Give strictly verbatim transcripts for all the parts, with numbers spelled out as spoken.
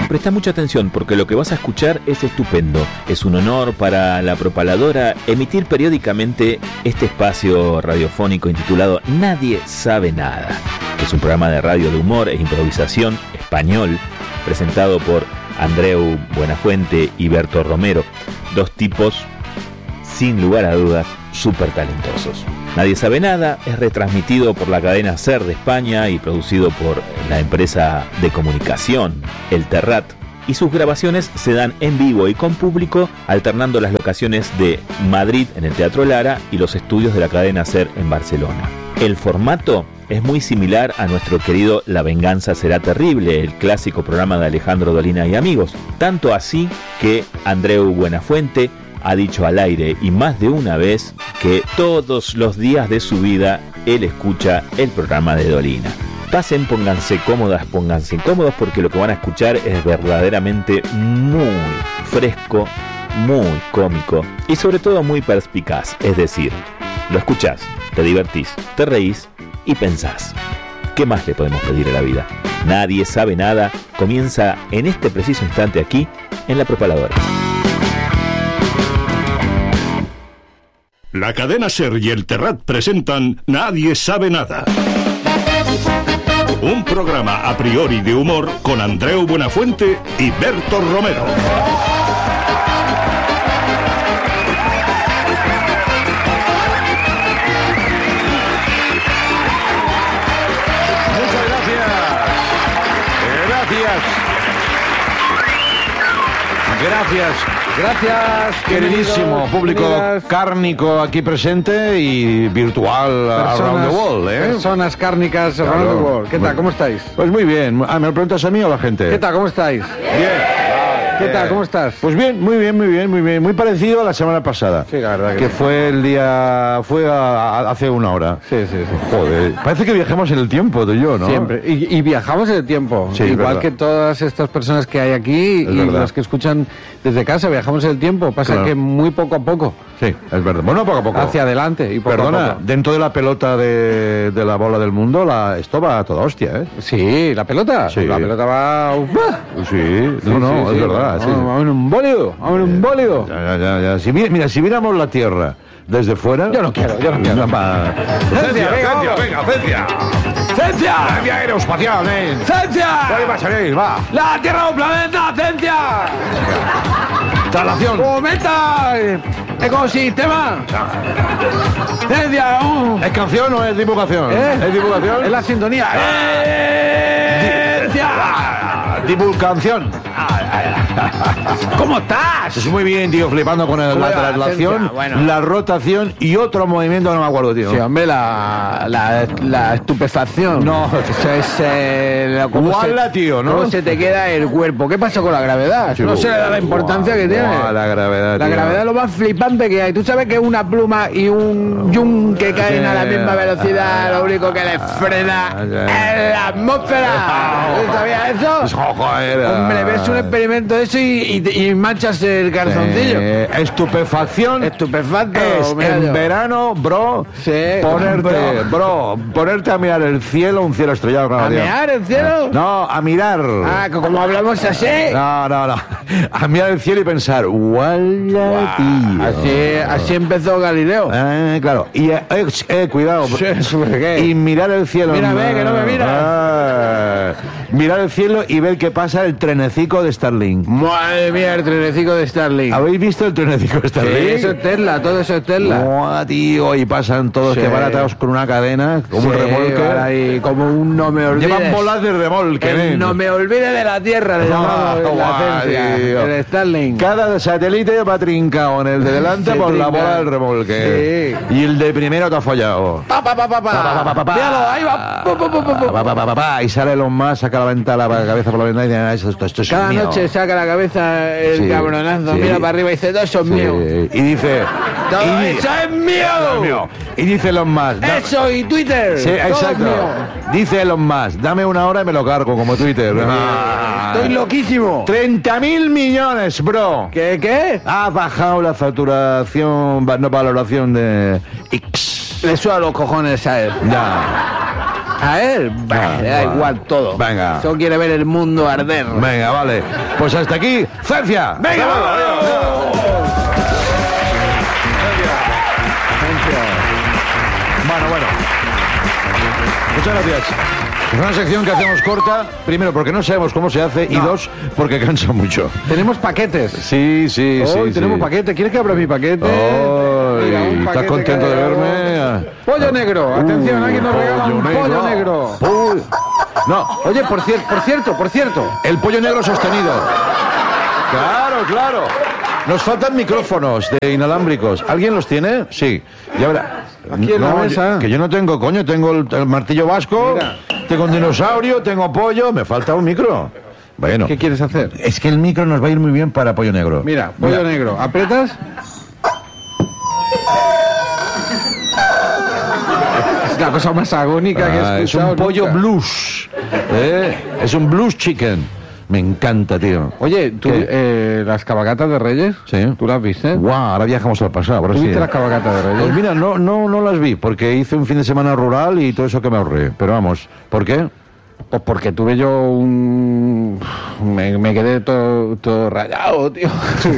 presta mucha atención porque lo que vas a escuchar es estupendo. Es un honor para la propaladora emitir periódicamente este espacio radiofónico intitulado Nadie Sabe Nada. Es un programa de radio de humor e improvisación español presentado por Andreu Buenafuente y Berto Romero, dos tipos, sin lugar a dudas, súper talentosos. Nadie Sabe Nada es retransmitido por la cadena SER de España y producido por la empresa de comunicación El Terrat, y sus grabaciones se dan en vivo y con público, alternando las locaciones de Madrid en el Teatro Lara y los estudios de la cadena SER en Barcelona. El formato es muy similar a nuestro querido La Venganza Será Terrible, el clásico programa de Alejandro Dolina y amigos, tanto así que Andreu Buenafuente ha dicho al aire y más de una vez que todos los días de su vida él escucha el programa de Dolina. Pasen, pónganse cómodas, pónganse cómodos porque lo que van a escuchar es verdaderamente muy fresco, muy cómico y sobre todo muy perspicaz. Es decir, lo escuchás, te divertís, te reís y pensás. ¿Qué más le podemos pedir a la vida? Nadie Sabe Nada comienza en este preciso instante aquí en La Propaladora. La cadena SER y El Terrat presentan Nadie Sabe Nada. Un programa a priori de humor con Andreu Buenafuente y Berto Romero. Muchas gracias. Gracias. Gracias. Gracias, queridísimo público queridas, cárnico aquí presente y virtual personas, around the world, ¿eh? Personas cárnicas Claro. around the world. ¿Qué tal? Muy- ¿Cómo estáis? Pues muy bien. Ah, ¿me lo preguntas a mí o a la gente? ¿Qué tal? ¿Cómo estáis? Bien. ¿Qué tal? ¿Cómo estás? Pues bien, muy bien, muy bien, muy bien. Muy parecido a la semana pasada. Sí, la verdad que Que sí. fue el día... Fue a- a- hace una hora. Sí, sí, sí. Joder. Parece que viajemos en el tiempo, tú y yo, ¿no? Siempre. Y, y viajamos en el tiempo. Sí, es Igual verdad. que todas estas personas que hay aquí Es y verdad. los que escuchan desde casa, viajamos en el tiempo. Pasa Claro. que muy poco a poco. Sí, es verdad. Bueno, poco a poco. Hacia adelante y poco Perdona, a poco. dentro de la pelota de, de la bola del mundo, la, esto va a toda hostia, ¿eh? Sí, la pelota. Sí. La pelota va... ¡Uf! Sí, no, no, Sí, es sí. verdad. Vamos, sí. vamos en un bólido. Vamos en un bólido. Ya, ya, ya, ya. Si, mi- mira, si viéramos la Tierra desde fuera... Yo no quiero, yo no quiero. Va. Cencia, venga, vamos. venga, Cencia. ¡Cencia! Cencia aeroespacial, ven. ¡Cencia! Ahí va a salir, va. ¡La Tierra es un planeta! ¡Cencia! Traslación. ¡Cometa! ¡Ecosistema! ¡Cencia! uh. ¿Es canción o es divulgación? ¿Eh? ¿Es divulgación? Es la sintonía. ¡Cencia! Divulgación. ¿Cómo estás? Pues muy bien, tío, flipando con el- ¿Cómo la va la traslación, Cencia? Bueno. la rotación y otro movimiento que no me acuerdo, tío. Sí, hombre, la, la, la estupefacción. No. Eso es... Eh, cómo Guala, se- tío, ¿no? ¿Cómo se te queda el cuerpo? ¿Qué pasa con la gravedad? Sí, no se le da la importancia guau, que tiene. guau, la gravedad, La tío. gravedad es lo más flipante que hay. Tú sabes que una pluma y un yun que caen a la misma velocidad, lo único que les frena Sí. es la atmósfera. ¿Tú sabías eso? Joder. Hombre, ves un experimento de eso y, y, y manchas el calzoncillo. Eh, estupefacción Estupefacto. es mira en yo. verano, bro, Sí, ponerte, bro, ponerte a mirar el cielo, un cielo estrellado. claro, ¿A tío. mear el cielo? No, a mirar. Ah, que como hablamos así. No, no, no. A mirar el cielo y pensar, ¡guala, tío! Así, así empezó Galileo. Eh, claro. Y eh, eh, eh, cuidado. Sí, ¿sobre qué? Y mirar el cielo. Mírame, que no me miras. Ah, mirar el cielo y ver qué pasa el trenecico de Starlink. Madre mía, el trenecico de Starlink. ¿Habéis visto el trenecico de Sí, Starlink? eso es Tesla, todo eso es Tesla. Buah, tío, y pasan todos Sí. que van atados con una cadena, como un Sí, remolque. van ahí, como un no me olvides. Llevan bolas de remolque, El nen. no me olvide de la Tierra, le Ah, llamamos la guau, ciencia, tío. el Starlink. Cada satélite va trincado en el de delante Se por la trinca. bola del remolque. Sí. Y el de primero te ha follado. Pa, pa, pa, pa, pa. Pa, pa, pa, pa, pa. Míralo, ahí va. Pu, pu, pu, pu, pu. Pa, pa, pa, pa, pa, y sale Elon Musk, saca la ventana, la cabeza por la ventana y dice, "Ah, esto, esto, esto es Cada mío". noche saca la cabeza el Sí, cabronazo, sí. mira para arriba y dice, todo eso es Sí, mío. y dice... Todo y, eso es mío. y dice Elon Musk... da- Eso y Twitter. Sí, todo es exacto. mío. Dice Elon Musk, dame una hora y me lo cargo, como Twitter. Ah. Estoy loquísimo. treinta mil millones, bro. ¿Qué, qué? Ha bajado la facturación, va- no valoración de X. Le suena los cojones a él. Ya. A él, bah, Ah, le da va. igual todo. Venga. Solo quiere ver el mundo arder. Venga, vale. Pues hasta aquí, Cencia. ¡Venga, Hasta vamos! luego. Bueno, bueno. Muchas gracias. Es una sección que hacemos corta, primero porque no sabemos cómo se hace y No. dos porque cansa mucho. Tenemos paquetes. Sí, sí, sí. Hoy tenemos sí. paquete. ¿Quieres que abra mi paquete? Ay, Mira, un ¿estás paquete contento que de ha llegado. verme? Pollo negro. Atención, Uh, alguien nos regala un pollo negro. Uy. No, Oye, por, cier- por cierto, por cierto. el pollo negro sostenido. Claro, claro. Nos faltan micrófonos de inalámbricos. ¿Alguien los tiene? Sí. Ya verá. Aquí en la No, mesa. yo- que yo no tengo, coño. Tengo el, el martillo vasco, Mira. tengo un dinosaurio, tengo pollo. Me falta un micro. Bueno. ¿Qué quieres hacer? Es que el micro nos va a ir muy bien para pollo negro. Mira, pollo negro. ¿Apretas? Es la cosa más agónica que he Ah, es escuchado un pollo nunca. blues. ¿eh? Es un blues chicken. Me encanta, tío. Oye, ¿tú, ¿Qué? eh, las cabalgatas de Reyes? Sí. ¿Tú las viste? Guau, ahora viajamos al pasado. Ahora ¿Tú sí. viste las cabalgatas de Reyes? Pues mira, no, no, no las vi, porque hice un fin de semana rural y todo eso que me ahorré. Pero vamos, ¿por qué? Pues porque tuve yo un... Me, me quedé todo, todo rayado, tío.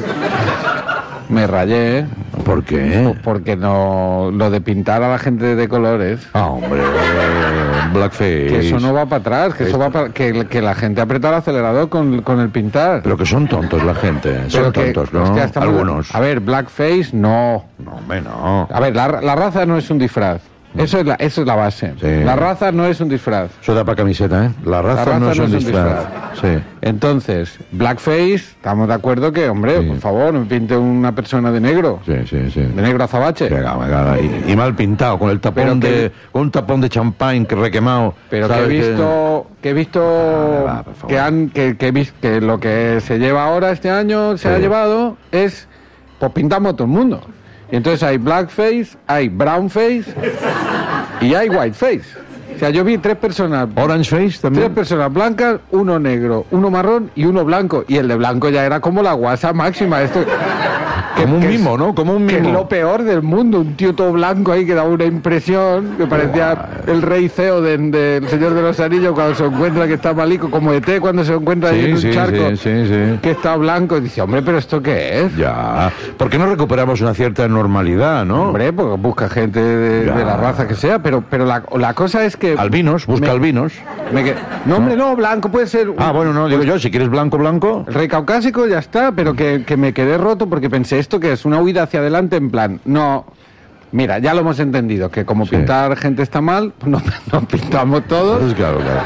Me rayé, ¿Por qué? pues porque no... Lo de pintar a la gente de colores... Ah, hombre, blackface. Que eso no va para atrás, que eso va para... Que, que la gente aprieta el acelerador con, con el pintar. Pero que son tontos la gente, son Pero que- tontos, ¿no? hostia, estamos- Algunos. A ver, blackface, no. No, hombre, no. A ver, la, la raza no es un disfraz. Eso es la, eso es la base. Sí. La raza no es un disfraz. Eso da para camiseta, ¿eh? La raza, raza no es no un es un disfraz. Sí. Entonces, blackface, estamos de acuerdo que, hombre, Sí. por favor, no me pinte una persona de negro. Sí, sí, sí. De negro azabache. Venga, venga, y, y mal pintado, con el Pero tapón que- de. Con un tapón de champán que requemado. Pero que he ¿sabes? visto, que he visto Va, va, por favor. que han, que, que, he vis- que lo que se lleva ahora este año se Sí. ha llevado es, pues pintamos a todo el mundo. Y entonces hay blackface, hay brownface y hay whiteface. O sea, yo vi tres personas, Orange face tres también. personas blancas, uno negro, uno marrón y uno blanco. Y el de blanco ya era como la guasa máxima. Esto, que- Como un que es- mimo, ¿no? Como un que es mimo. lo peor del mundo, un tío todo blanco ahí que daba una impresión que parecía el rey Ceo del de, del Señor de los Anillos cuando se encuentra que está malico, como E T cuando se encuentra ahí en Sí, un sí, charco sí, sí, sí. que está blanco y dice, hombre, pero ¿esto qué es? Ya. ¿Por qué no recuperamos una cierta normalidad, no? Hombre, porque busca gente de, Ya. de la raza que sea, pero, pero la, la cosa es que... Albinos, busca Me- albinos. me que- no, hombre, no, blanco puede ser... un- Ah, bueno, no, digo yo, si quieres blanco, blanco. El rey caucásico ya está, pero que, que me quedé roto porque pensé esto que es una huida hacia adelante en plan, no, mira, ya lo hemos entendido, que como Sí. pintar gente está mal, pues nos, nos pintamos todos, Pues claro, claro.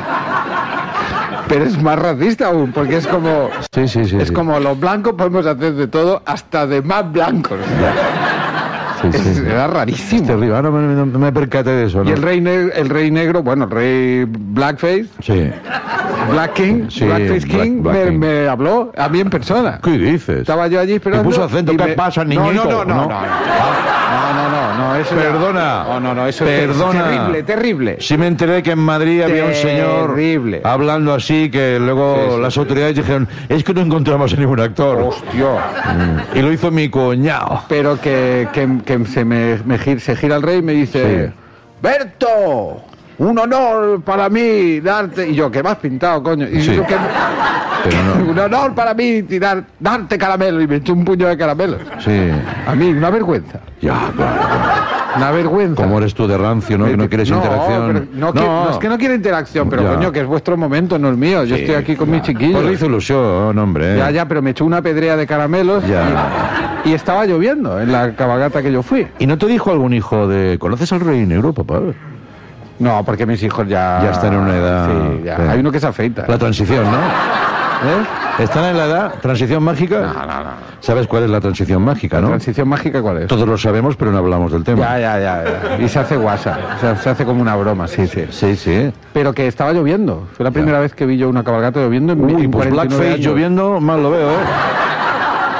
pero es más racista aún, porque es como, Sí, sí, sí. es sí. como los blancos podemos hacer de todo, hasta de más blancos. Sí, sí, Es- sí. Era Es rarísimo. terrible, ahora me, me, me percaté de eso, ¿no? Y el rey, ne- el rey negro, bueno, el rey Blackface, Sí. Black King, Sí, Blackface Black- King, Black me, King. me habló a mí en persona. ¿Qué dices? Estaba yo allí esperando. Y puso acento, y ¿qué me- pasa, No, niñito? No, no, no, ¿No? no. No, no, no, no, eso ya- Perdona. No, no, no, eso Perdona. es terrible, terrible. Sí me enteré que en Madrid había un señor Terrible. hablando así que luego Sí, sí, las sí. autoridades dijeron, es que no encontramos a ningún actor. Hostia. Mm. Y lo hizo mi cuñado. Pero que, que, que se me, me gir- se gira el rey y me dice, Sí. Berto, un honor para mí darte... Y yo, ¿qué me has pintado, coño? Y Sí. yo, que Pero no. un honor para mí tirar, darte caramelo. Y me echó un puño de caramelos. Sí. A mí, una vergüenza. Ya, claro, claro. Una vergüenza. Como eres tú de rancio, ¿no? Que no quieres No, interacción. pero no, que- no, es que no quiere interacción, pero Ya. coño, que es vuestro momento, no el mío. Yo Sí, estoy aquí con mis claro. chiquillos. Pues le hizo ilusión, hombre. Ya, ya, pero me echó una pedrea de caramelos Ya. y, y estaba lloviendo en la cabalgata que yo fui. ¿Y no te dijo algún hijo de... ¿Conoces al rey negro, papá? No, porque mis hijos ya... Ya están en una edad- Sí, ya. Sí. Hay uno que se afeita. La transición, ¿no? ¿Eh? ¿Están en la edad? ¿Transición mágica? No, no, no. ¿Sabes cuál es la transición mágica, ¿La no? transición mágica cuál es? Todos lo sabemos, pero no hablamos del tema. Ya, ya, ya, ya. Y se hace guasa. O sea, se hace como una broma, sí, sí. Sí, sí. Pero que estaba lloviendo. Fue la primera vez que vi yo una cabalgata lloviendo en mi Uy, en pues cuarenta y nueve Blackface años. lloviendo, mal lo veo, ¿eh?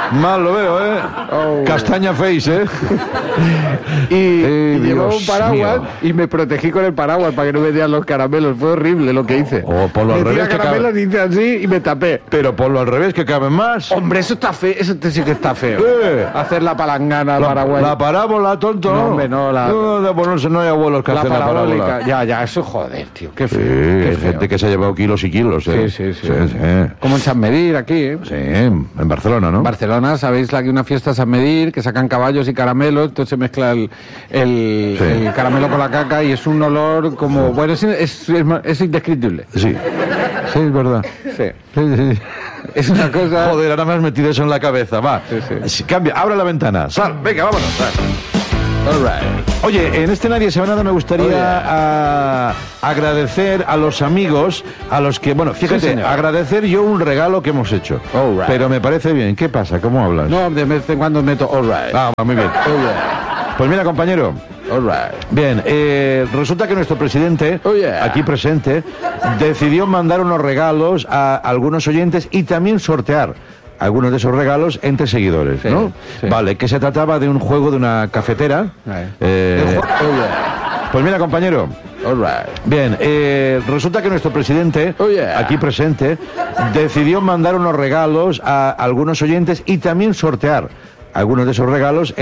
Mal lo veo, ¿eh? Oh. Castaña face, ¿eh? Y, Eh, y llevaba Dios un paraguas mío. y me protegí con el paraguas para que no me dieran los caramelos. Fue horrible lo que hice. O ponlo al Me tira revés, que caramelos, cabe- hice así y me tapé. Pero ponlo al revés, que caben más. Hombre, eso está feo. Eso sí que está feo. Eh. Hacer la palangana al La, Paraguay. la parábola, tonto. No, hombre, no, la- No, de ponerse, no hay abuelos que La hacen la parabólica. parábola. Ya, ya, eso joder, tío. Qué Sí, feo. qué hay feo. gente que se ha llevado kilos y kilos, ¿eh? Sí, sí, sí. sí, sí. Como en San Medir, aquí, ¿eh? Sí, en Barcelona, ¿no? En Barcelona, sabéis la que una fiesta San Medir, que sacan caballos y caramelos, entonces se mezcla el, el, Sí. el caramelo con la caca y es un olor como... Bueno, es, es, es, es indescriptible. Sí. Sí, es verdad. Sí. Sí, sí. Es una cosa... Joder, ahora me has metido eso en la cabeza. Va. Sí, sí. Sí, cambia, abre la ventana. Sal, venga, vámonos. Sal. All right. Oye, en este Nadie sabe nada me gustaría Oh, yeah. a- agradecer a los amigos, a los que, bueno, fíjate, Sí, señor. agradecer yo un regalo que hemos hecho. All right. Pero me parece bien. ¿Qué pasa? ¿Cómo hablas? No, de vez en cuando meto all right. Ah, muy bien. Oh, yeah. Pues mira, compañero. All right. Bien, eh, resulta que nuestro presidente, Oh, yeah. aquí presente, decidió mandar unos regalos a algunos oyentes y también sortear algunos de esos regalos entre seguidores, Sí, ¿no? sí. Vale, que se trataba de un juego de una cafetera. Right. Eh, El ju- oh, yeah. pues mira, compañero. All right. Bien, eh, resulta que nuestro presidente, Oh, yeah. aquí presente, decidió mandar unos regalos a algunos oyentes y también sortear algunos de esos regalos